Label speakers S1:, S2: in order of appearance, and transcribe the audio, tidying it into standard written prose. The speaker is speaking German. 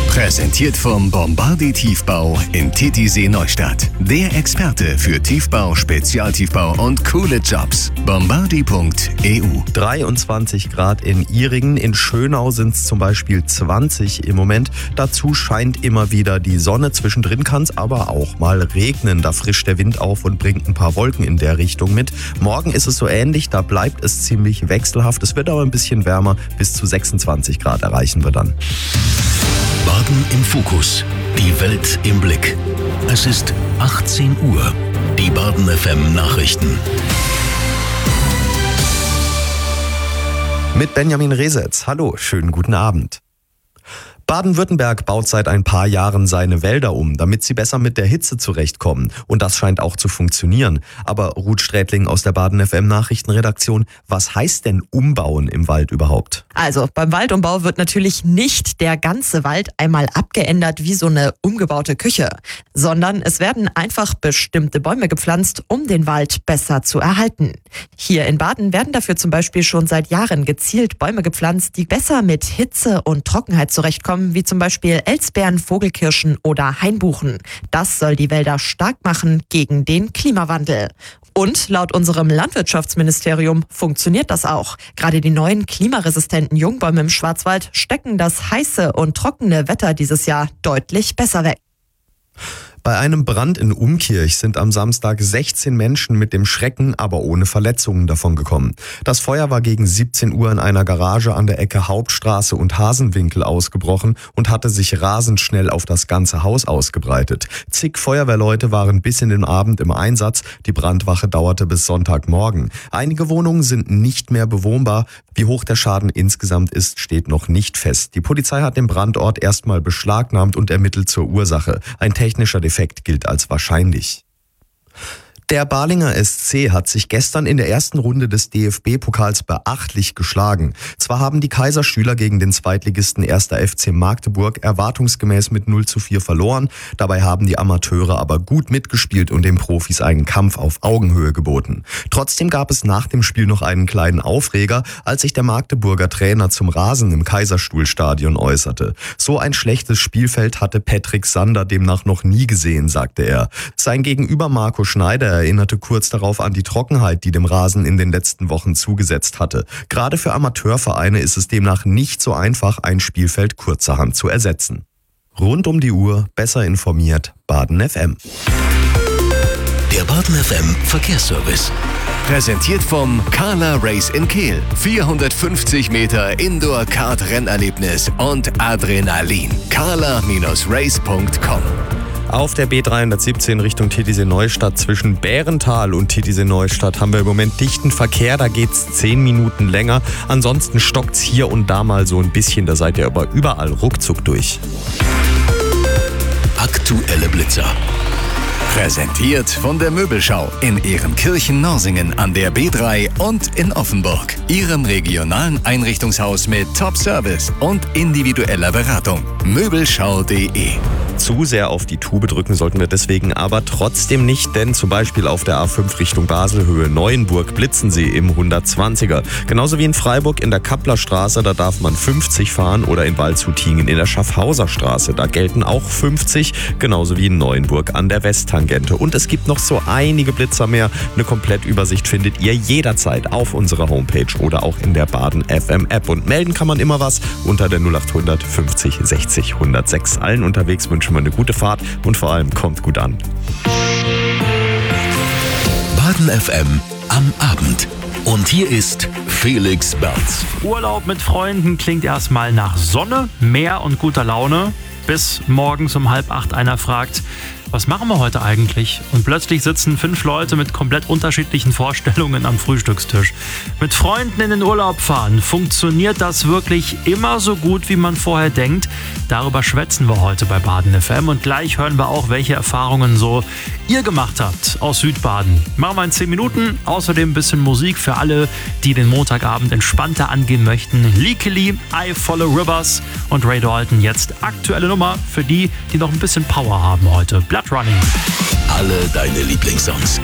S1: Präsentiert vom Bombardier Tiefbau in Titisee Neustadt. Der Experte für Tiefbau, Spezialtiefbau und coole Jobs. Bombardier.eu.
S2: 23 Grad in Ihringen, in Schönau sind es zum Beispiel 20 im Moment. Dazu scheint immer wieder die Sonne, zwischendrin kann es aber auch mal regnen. Da frischt der Wind auf und bringt ein paar Wolken in der Richtung mit. Morgen ist es so ähnlich, da bleibt es ziemlich wechselhaft. Es wird aber ein bisschen wärmer, bis zu 26 Grad erreichen wir dann.
S1: Baden im Fokus. Die Welt im Blick. Es ist 18 Uhr. Die Baden FM Nachrichten.
S2: Mit Benjamin Resetz. Hallo, schönen guten Abend. Baden-Württemberg baut seit ein paar Jahren seine Wälder um, damit sie besser mit der Hitze zurechtkommen. Und das scheint auch zu funktionieren. Aber Ruth Strätling aus der Baden FM Nachrichtenredaktion, was heißt denn umbauen im Wald überhaupt?
S3: Also beim Waldumbau wird natürlich nicht der ganze Wald einmal abgeändert wie so eine umgebaute Küche, sondern es werden einfach bestimmte Bäume gepflanzt, um den Wald besser zu erhalten. Hier in Baden werden dafür zum Beispiel schon seit Jahren gezielt Bäume gepflanzt, die besser mit Hitze und Trockenheit zurechtkommen, wie zum Beispiel Elsbeeren, Vogelkirschen oder Hainbuchen. Das soll die Wälder stark machen gegen den Klimawandel. Und laut unserem Landwirtschaftsministerium funktioniert das auch. Gerade die neuen klimaresistenten Jungbäume im Schwarzwald stecken das heiße und trockene Wetter dieses Jahr deutlich besser weg.
S2: Bei einem Brand in Umkirch sind am Samstag 16 Menschen mit dem Schrecken, aber ohne Verletzungen davongekommen. Das Feuer war gegen 17 Uhr in einer Garage an der Ecke Hauptstraße und Hasenwinkel ausgebrochen und hatte sich rasend schnell auf das ganze Haus ausgebreitet. Zig Feuerwehrleute waren bis in den Abend im Einsatz. Die Brandwache dauerte bis Sonntagmorgen. Einige Wohnungen sind nicht mehr bewohnbar. Wie hoch der Schaden insgesamt ist, steht noch nicht fest. Die Polizei hat den Brandort erstmal beschlagnahmt und ermittelt zur Ursache. Ein technischer Defekt gilt als wahrscheinlich. Der Balinger SC hat sich gestern in der ersten Runde des DFB-Pokals beachtlich geschlagen. Zwar haben die Kaiserschüler gegen den Zweitligisten 1. FC Magdeburg erwartungsgemäß mit 0:4 verloren. Dabei haben die Amateure aber gut mitgespielt und den Profis einen Kampf auf Augenhöhe geboten. Trotzdem gab es nach dem Spiel noch einen kleinen Aufreger, als sich der Magdeburger Trainer zum Rasen im Kaiserstuhlstadion äußerte. So ein schlechtes Spielfeld hatte Patrick Sander demnach noch nie gesehen, sagte er. Sein Gegenüber Marco Schneider erinnerte kurz darauf an die Trockenheit, die dem Rasen in den letzten Wochen zugesetzt hatte. Gerade für Amateurvereine ist es demnach nicht so einfach, ein Spielfeld kurzerhand zu ersetzen. Rund um die Uhr, besser informiert, Baden FM.
S1: Der Baden FM Verkehrsservice. Präsentiert vom Carla Race in Kehl. 450 Meter Indoor-Kart-Rennerlebnis und Adrenalin. carla-race.com.
S2: Auf der B317 Richtung Titisee Neustadt zwischen Bärental und Titisee Neustadt haben wir im Moment dichten Verkehr, da geht's 10 Minuten länger. Ansonsten stockt's hier und da mal so ein bisschen, da seid ihr aber überall ruckzuck durch.
S1: Aktuelle Blitzer. Präsentiert von der Möbelschau in Ehrenkirchen-Norsingen an der B3 und in Offenburg. Ihrem regionalen Einrichtungshaus mit Top-Service und individueller Beratung. Möbelschau.de.
S2: Zu sehr auf die Tube drücken sollten wir deswegen aber trotzdem nicht, denn zum Beispiel auf der A5 Richtung Baselhöhe Neuenburg blitzen sie im 120er. Genauso wie in Freiburg in der Kapplerstraße, da darf man 50 fahren, oder in Waldshutingen in der Schaffhauserstraße, da gelten auch 50, genauso wie in Neuenburg an der Westtangente. Und es gibt noch so einige Blitzer mehr. Eine Komplettübersicht findet ihr jederzeit auf unserer Homepage oder auch in der Baden FM App. Und melden kann man immer was unter der 0800 50 60 106. Allen unterwegs wünschen wir eine gute Fahrt und vor allem kommt gut an.
S1: Baden FM am Abend. Und hier ist Felix Berz.
S4: Urlaub mit Freunden klingt erstmal nach Sonne, Meer und guter Laune, bis morgens um 7:30 einer fragt, was machen wir heute eigentlich? Und plötzlich sitzen 5 Leute mit komplett unterschiedlichen Vorstellungen am Frühstückstisch. Mit Freunden in den Urlaub fahren, funktioniert das wirklich immer so gut, wie man vorher denkt? Darüber schwätzen wir heute bei Baden FM und gleich hören wir auch, welche Erfahrungen so ihr gemacht habt aus Südbaden. Machen wir in 10 Minuten, außerdem ein bisschen Musik für alle, die den Montagabend entspannter angehen möchten. Leakily, I Follow Rivers und Ray Dalton jetzt aktuelle Nummer für die, die noch ein bisschen Power haben heute. Blood Running.
S1: Alle deine Lieblingssongs